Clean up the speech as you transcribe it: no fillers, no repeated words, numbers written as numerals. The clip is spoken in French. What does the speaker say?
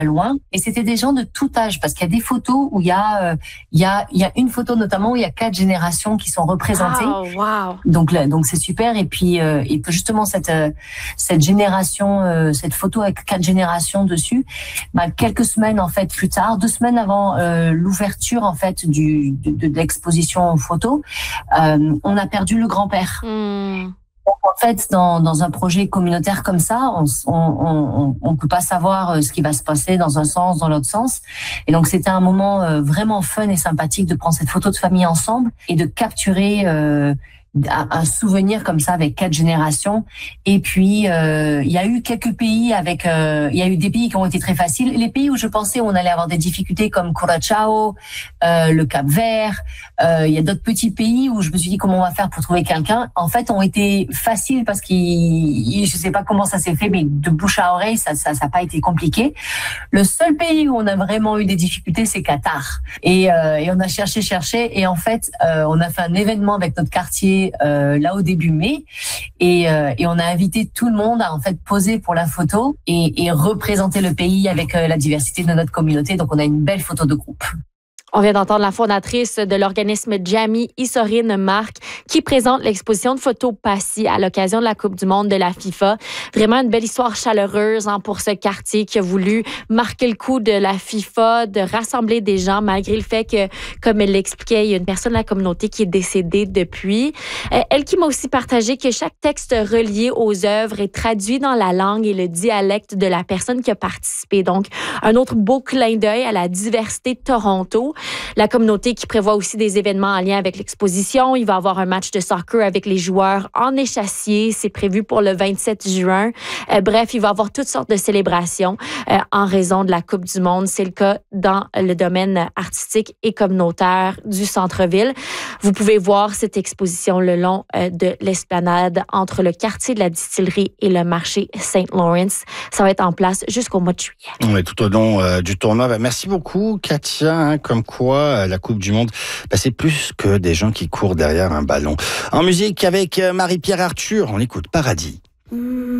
loin, et c'était des gens de tout âge, parce qu'il y a des photos où il y a une photo notamment où il y a 4 générations qui sont représentées. Oh, wow. Donc c'est super. Et puis justement cette génération, cette photo avec 4 générations dessus, quelques semaines en fait plus tard, 2 semaines avant l'ouverture en fait de l'exposition photo, on a perdu le grand-père. Donc, en fait, dans un projet communautaire comme ça, on peut pas savoir ce qui va se passer dans un sens, dans l'autre sens. Et donc, c'était un moment vraiment fun et sympathique de prendre cette photo de famille ensemble et de capturer un souvenir comme ça avec 4 générations. Et puis il y a eu quelques pays avec il y a eu des pays qui ont été très faciles. Les pays où je pensais on allait avoir des difficultés comme Curaçao, le Cap-Vert, il y a d'autres petits pays où je me suis dit comment on va faire pour trouver quelqu'un. En fait, ont été faciles parce je sais pas comment ça s'est fait, mais de bouche à oreille, ça a pas été compliqué. Le seul pays où on a vraiment eu des difficultés, c'est Qatar. Et on a cherché et en fait, on a fait un événement avec notre quartier là au début mai et on a invité tout le monde à en fait poser pour la photo et représenter le pays avec la diversité de notre communauté. Donc on a une belle photo de groupe. On vient d'entendre la fondatrice de l'organisme Jamie, Isorine Marc, qui présente l'exposition de photos Passy à l'occasion de la Coupe du monde de la FIFA. Vraiment une belle histoire chaleureuse pour ce quartier qui a voulu marquer le coup de la FIFA, de rassembler des gens malgré le fait que, comme elle l'expliquait, il y a une personne de la communauté qui est décédée depuis. Elle qui m'a aussi partagé que chaque texte relié aux œuvres est traduit dans la langue et le dialecte de la personne qui a participé. Donc, un autre beau clin d'œil à la diversité de Toronto. La communauté qui prévoit aussi des événements en lien avec l'exposition. Il va y avoir un match de soccer avec les joueurs en échassier. C'est prévu pour le 27 juin. Bref, il va y avoir toutes sortes de célébrations en raison de la Coupe du monde. C'est le cas dans le domaine artistique et communautaire du centre-ville. Vous pouvez voir cette exposition le long de l'esplanade entre le quartier de la distillerie et le marché St. Lawrence. Ça va être en place jusqu'au mois de juillet. Oui, tout au long du tournoi. Merci beaucoup, Katia. Comme quoi, la Coupe du monde, c'est plus que des gens qui courent derrière un ballon. En musique avec Marie-Pierre Arthur, on écoute Paradis.